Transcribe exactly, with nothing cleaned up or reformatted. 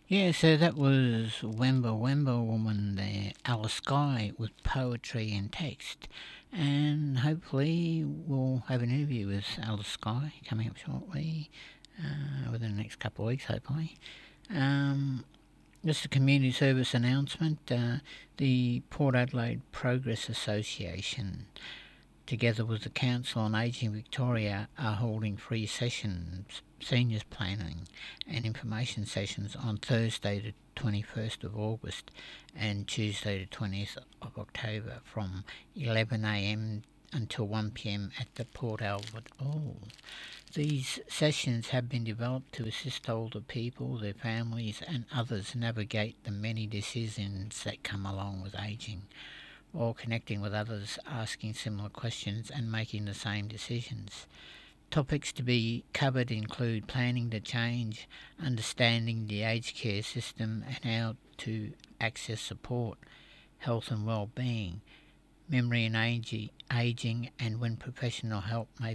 Yeah, so that was Wemba Wemba woman there, Alice Guy, with poetry and text. And hopefully we'll have an interview with Alice Guy coming up shortly, uh, within the next couple of weeks, hopefully. Um, just a community service announcement. Uh, the Port Adelaide Progress Association, together with the Council on Ageing Victoria, are holding free sessions, seniors planning and information sessions on Thursday the twenty-first of August and Tuesday the twentieth of October from eleven a m until one p m at the Port Albert Hall. These sessions have been developed to assist older people, their families, and others navigate the many decisions that come along with ageing, or connecting with others asking similar questions and making the same decisions. Topics to be covered include planning to change, understanding the aged care system and how to access support, health and well-being, memory and aging, and when professional help may